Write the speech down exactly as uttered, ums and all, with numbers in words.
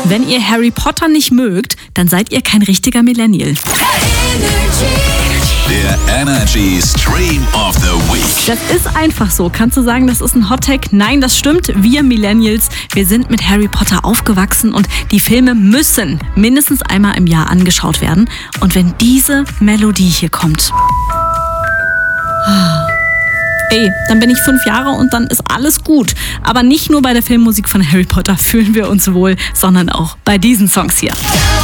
Wenn ihr Harry Potter nicht mögt, dann seid ihr kein richtiger Millennial. Der Energy Stream of the Week. Das ist einfach so. Kannst du sagen, das ist ein Hot-Take? Nein, das stimmt. Wir Millennials, wir sind mit Harry Potter aufgewachsen und die Filme müssen mindestens einmal im Jahr angeschaut werden. Und wenn diese Melodie hier kommt, ey, dann bin ich fünf Jahre und dann ist alles gut. Aber nicht nur bei der Filmmusik von Harry Potter fühlen wir uns wohl, sondern auch bei diesen Songs hier.